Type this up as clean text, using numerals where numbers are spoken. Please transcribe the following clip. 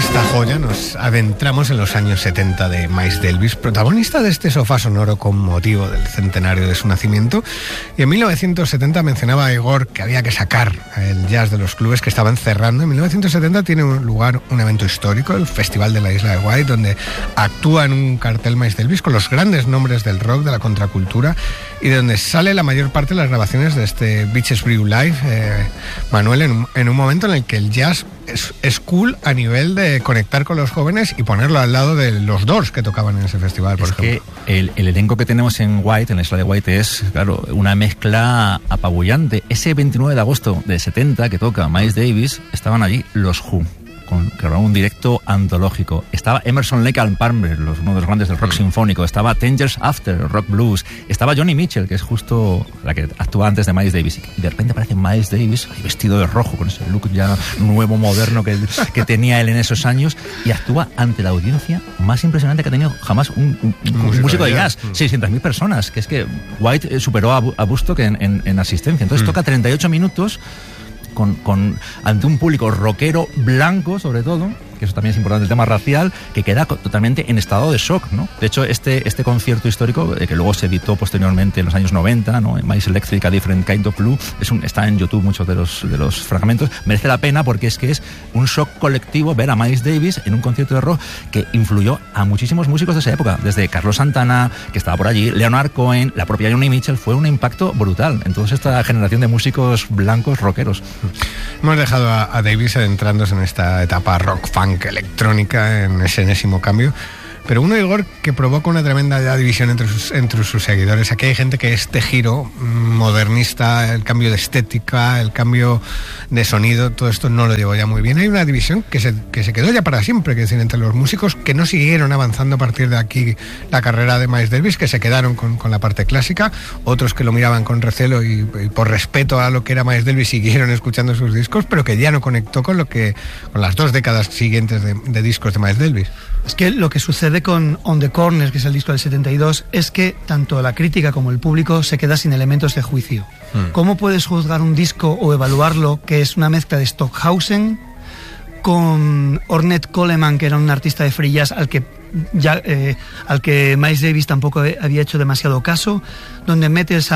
esta joya nos adentramos en los años 70 de Miles Davis, protagonista de este sofá sonoro con motivo del centenario de su nacimiento. Y en 1970 mencionaba a Igor que había que sacar el jazz de los clubes que estaban cerrando. En 1970 tiene lugar un evento histórico, el Festival de la Isla de Wight, donde actúa en un cartel Miles Davis con los grandes nombres del rock, de la contracultura, y de donde sale la mayor parte de las grabaciones de este Beaches Brew Live, Manuel, en un momento en el que el jazz es cool a nivel de conectar con los jóvenes y ponerlo al lado de los Doors que tocaban en ese festival, por ejemplo. Que el elenco que tenemos en Wight, en la isla de Wight, es, claro, una mezcla apabullante. Ese 29 de agosto de 70 que toca Miles Davis, estaban allí los Who, que era un directo antológico. Estaba Emerson, Lake and Palmer, uno de los grandes del rock sinfónico. Estaba Ten Years After, rock blues. Estaba Joni Mitchell, que es justo la que actúa antes de Miles Davis. Y de repente aparece Miles Davis vestido de rojo, con ese look ya nuevo, moderno que tenía él en esos años, y actúa ante la audiencia más impresionante que ha tenido jamás un músico de jazz. 600.000 personas, que es que White superó a Bustock en asistencia. Entonces toca 38 minutos ante un público rockero blanco, sobre todo, que eso también es importante, el tema racial, que queda totalmente en estado de shock, ¿no? De hecho, este concierto histórico, que luego se editó posteriormente en los años 90, ¿no? Miles Electric, A Different Kind of Blue, está en YouTube muchos de los fragmentos. Merece la pena porque es un shock colectivo ver a Miles Davis en un concierto de rock que influyó a muchísimos músicos de esa época, desde Carlos Santana, que estaba por allí, Leonard Cohen, la propia Joni Mitchell. Fue un impacto brutal en toda esta generación de músicos blancos rockeros. Hemos dejado a Davis adentrándose en esta etapa rock funk electrónica, en ese enésimo cambio, pero uno, Igor, que provoca una tremenda división entre sus seguidores. Aquí hay gente que este giro modernista, el cambio de estética, el cambio de sonido, todo esto no lo llevó ya muy bien. Hay una división que se quedó ya para siempre, que es decir, entre los músicos que no siguieron avanzando a partir de aquí la carrera de Miles Davis, que se quedaron con la parte clásica, otros que lo miraban con recelo y por respeto a lo que era Miles Davis siguieron escuchando sus discos, pero que ya no conectó con las 2 décadas siguientes de discos de Miles Davis. Es que lo que sucede con On the Corner, que es el disco del 72, es que tanto la crítica como el público se queda sin elementos de juicio. ¿Cómo puedes juzgar un disco o evaluarlo que es una mezcla de Stockhausen con Ornette Coleman, que era un artista de free jazz al que Miles Davis tampoco había hecho demasiado caso, donde metes